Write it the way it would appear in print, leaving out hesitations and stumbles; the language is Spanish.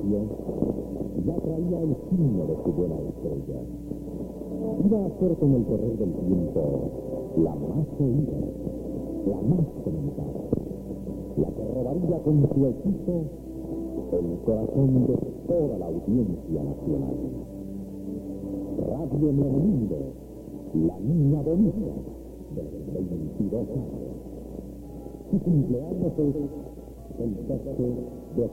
calendario ya traía el signo de su buena estrella. Iba a ser con el correr del tiempo la más oída, la más comentada, la que robaría con su hechizo el corazón de toda la audiencia nacional. Radio Neomundo, la niña bonita de los 22 años. Su cumpleaños es el 12 de